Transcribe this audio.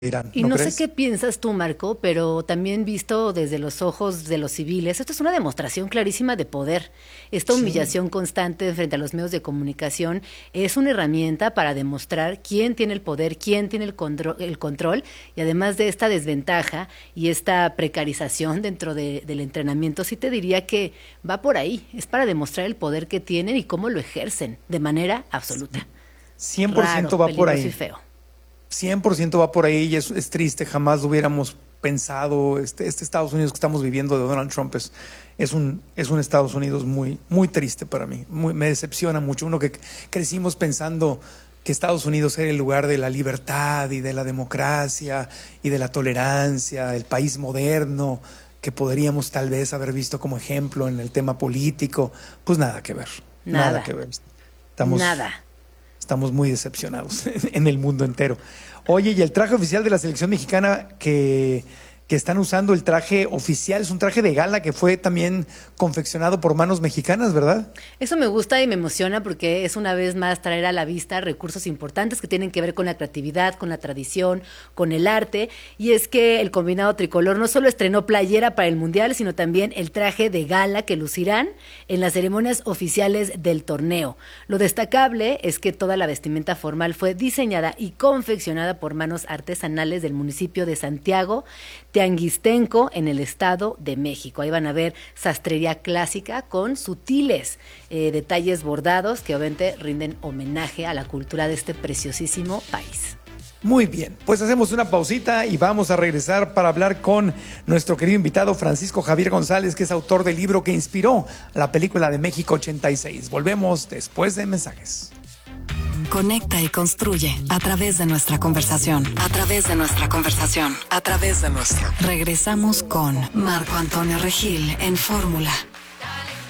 Irán, Y ¿no no sé crees? qué piensas tú, Marco, pero también visto desde los ojos de los civiles, esto es una demostración clarísima de poder. Esta Sí, humillación constante frente a los medios de comunicación es una herramienta para demostrar quién tiene el poder, quién tiene el control, y además de esta desventaja y esta precarización del entrenamiento, sí te diría que va por ahí, es para demostrar el poder que tienen y cómo lo ejercen de manera absoluta. cien por Raro, ciento va por peligroso y ahí. feo. 100% va por ahí y es triste. Jamás lo hubiéramos pensado. Este Estados Unidos que estamos viviendo de Donald Trump es un Estados Unidos muy, muy triste para mí. Me decepciona mucho. Uno que crecimos pensando que Estados Unidos era el lugar de la libertad y de la democracia y de la tolerancia, el país moderno que podríamos tal vez haber visto como ejemplo en el tema político. Pues nada que ver, nada que Nada, ver. Estamos nada. Estamos muy decepcionados en el mundo entero. Oye, y el traje oficial de la selección mexicana que están usando, el traje oficial, es un traje de gala que fue también confeccionado por manos mexicanas, ¿verdad? Eso me gusta y me emociona porque es una vez más traer a la vista recursos importantes que tienen que ver con la creatividad, con la tradición, con el arte. Y es que el combinado tricolor no solo estrenó playera para el Mundial, sino también el traje de gala que lucirán en las ceremonias oficiales del torneo. Lo destacable es que toda la vestimenta formal fue diseñada y confeccionada por manos artesanales del municipio de Santiago Tianguistenco en el Estado de México. Ahí van a ver sastrería clásica con sutiles detalles bordados que obviamente rinden homenaje a la cultura de este preciosísimo país. Muy bien, pues hacemos una pausita y vamos a regresar para hablar con nuestro querido invitado Francisco Javier González, que es autor del libro que inspiró la película de México 86. Volvemos después de mensajes. Conecta y construye a través de nuestra conversación. A través de nuestra conversación. A través de nuestra. Regresamos con Marco Antonio Regil en Fórmula.